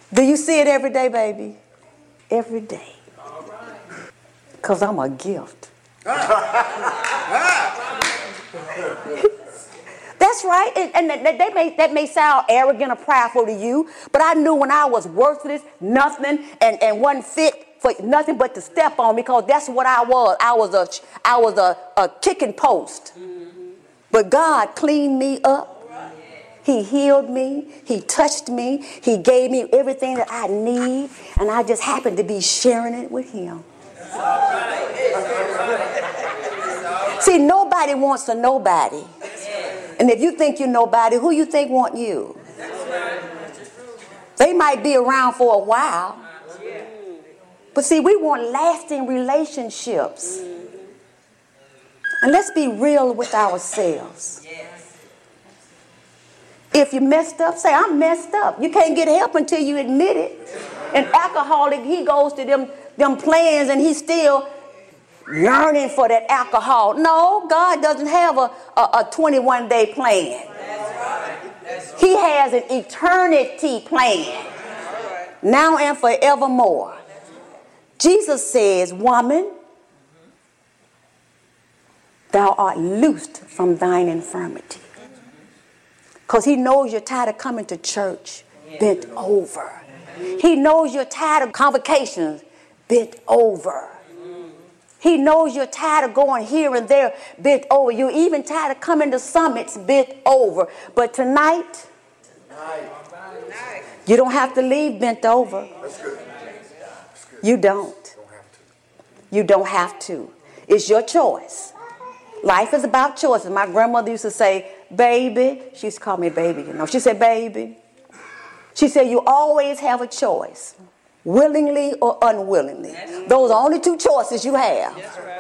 Do you see it every day, baby? Every day. Because I'm a gift. That's right. And that may sound arrogant or prideful to you, but I knew when I was worthless, nothing, and wasn't fit for nothing but to step on, because that's what I was. I was a kicking post. But God cleaned me up. He healed me. He touched me. He gave me everything that I need, and I just happened to be sharing it with him. See, nobody wants a nobody. And if you think you're nobody, who you think want you? They might be around for a while. But see, we want lasting relationships. And let's be real with ourselves. If you messed up, say, I'm messed up. You can't get help until you admit it. An alcoholic, he goes to them plans and he's still yearning for that alcohol. No, God doesn't have a 21-day plan. He has an eternity plan. Now and forevermore. Jesus says, woman, thou art loosed from thine infirmity. Because he knows you're tired of coming to church bent over. He knows you're tired of convocations bent over. He knows you're tired of going here and there bent over. You're even tired of coming to summits bent over. But tonight, you don't have to leave bent over. You don't. You don't have to. It's your choice. Life is about choices. My grandmother used to say, baby. She used to call me baby, you know. She said, baby. She said, you always have a choice. Willingly or unwillingly. Those are only two choices you have.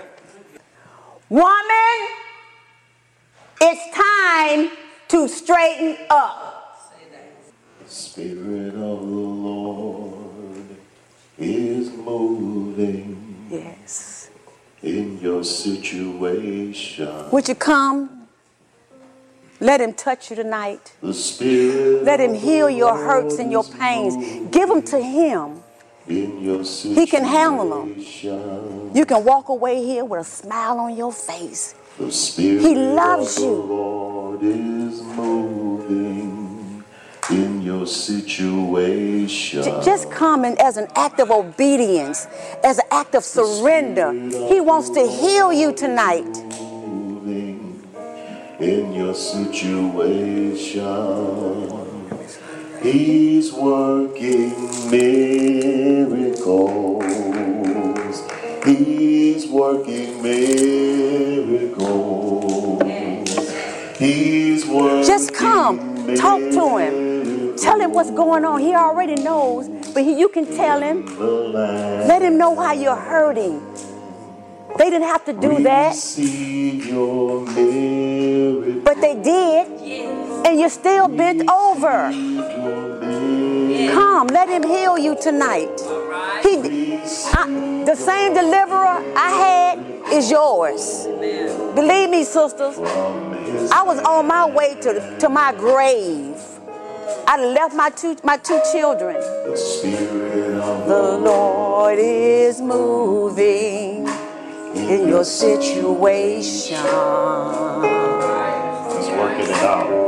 Woman, it's time to straighten up. The Spirit of the Lord is moving. Yes. In your situation. Would you come? Let him touch you tonight. The Spirit. Let him heal your hurts and your pains. Give them to him. In your he can handle them. You can walk away here with a smile on your face. The Spirit he loves you. The Lord is moving in your situation. Just come in as an act of obedience, as an act of surrender. He wants to heal you tonight. Moving in your situation. He's working miracles. He's working miracles. He's working. Just come, talk to him. Tell him what's going on. He already knows, but you can tell him. Let him know how you're hurting. They didn't have to do that. But they did. And you're still bent over. Come, let him heal you tonight. The same deliverer I had is yours. Believe me, sisters. I was on my way to my grave. I left my two children. The Lord is moving in your situation. He's working it out.